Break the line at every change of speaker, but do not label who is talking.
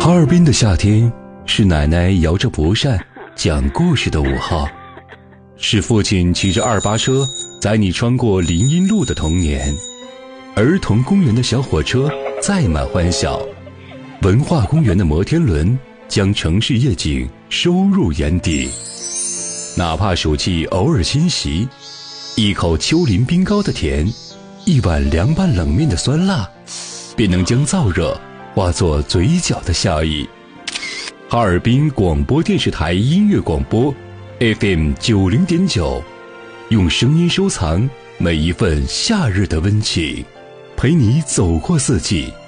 哈尔滨的夏天是奶奶摇着蒲扇讲故事的午后，是父亲骑着288车载你穿过林荫路的童年。儿童公园的小火车载满欢笑，文化公园的摩天轮将城市夜景收入眼底。哪怕暑气偶尔侵袭，一口丘陵冰糕的甜，一碗凉拌冷面的酸辣，便能将燥热化作嘴角的笑意。哈尔滨广播电视台音乐广播 FM 90.9，用声音收藏每一份夏日的温情，陪你走过四季，